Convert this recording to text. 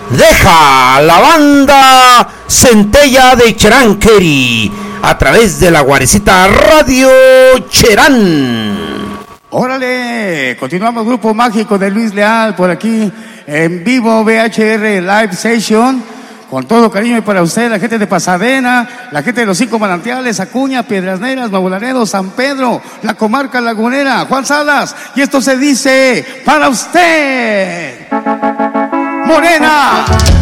deja la banda Centella de Cheranqueri a través de la Guarecita Radio Cherán. Órale, continuamos Grupo Mágico de Luis Leal por aquí en vivo VHR Live Session. Con todo cariño y para usted, la gente de Pasadena, la gente de los 5 manantiales, Acuña, Piedras Negras, Nuevo Laredo, San Pedro, la comarca lagunera, Juan Salas. Y esto se dice para usted, Morena.